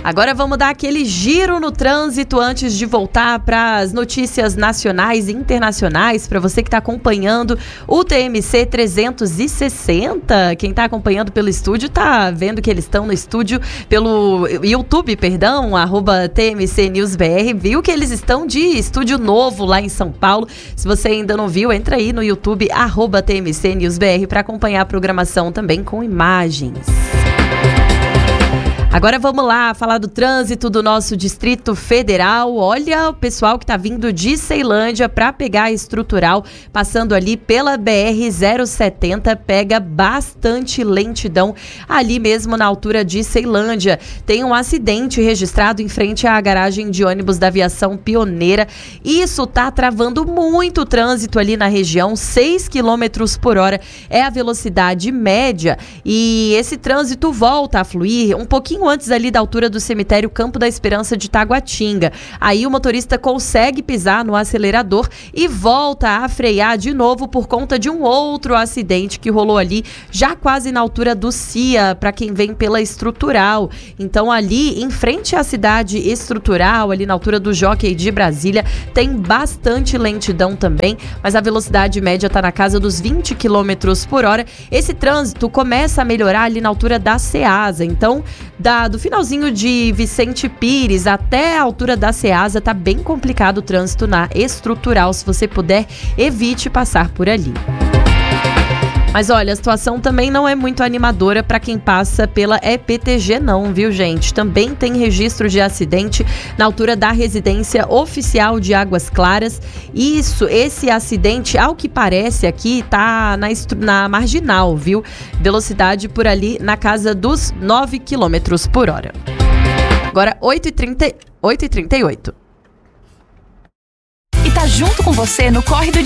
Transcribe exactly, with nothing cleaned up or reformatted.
Agora vamos dar aquele giro no trânsito antes de voltar para as notícias nacionais e internacionais. Para você que está acompanhando o T M C trezentos e sessenta, quem está acompanhando pelo estúdio está vendo que eles estão no estúdio pelo YouTube, perdão, arroba T M C News B R, viu que eles estão de estúdio novo lá em São Paulo. Se você ainda não viu, entra aí no YouTube, arroba T M C News B R, para acompanhar a programação também com imagens. Agora vamos lá falar do trânsito do nosso Distrito Federal. Olha o pessoal que está vindo de Ceilândia para pegar a Estrutural, passando ali pela B R zero setenta, pega bastante lentidão ali mesmo na altura de Ceilândia. Tem um acidente registrado em frente à garagem de ônibus da Aviação Pioneira. Isso tá travando muito o trânsito ali na região, seis quilômetros por hora é a velocidade média, e esse trânsito volta a fluir um pouquinho antes ali da altura do cemitério Campo da Esperança de Taguatinga. Aí o motorista consegue pisar no acelerador e volta a frear de novo por conta de um outro acidente que rolou ali, já quase na altura do C I A, para quem vem pela Estrutural. Então ali, em frente à cidade Estrutural, ali na altura do Jockey de Brasília, tem bastante lentidão também, mas a velocidade média está na casa dos vinte quilômetros por hora. Esse trânsito começa a melhorar ali na altura da Ceasa, então da do finalzinho de Vicente Pires até a altura da Ceasa tá bem complicado o trânsito na Estrutural. Se você puder, evite passar por ali. Mas olha, a situação também não é muito animadora para quem passa pela E P T G não, viu, gente? Também tem registro de acidente na altura da residência oficial de Águas Claras. Isso, esse acidente, ao que parece aqui, tá na, na marginal, viu? Velocidade por ali na casa dos nove quilômetros por hora. Agora, oito e trinta e oito. E tá junto com você no Corre do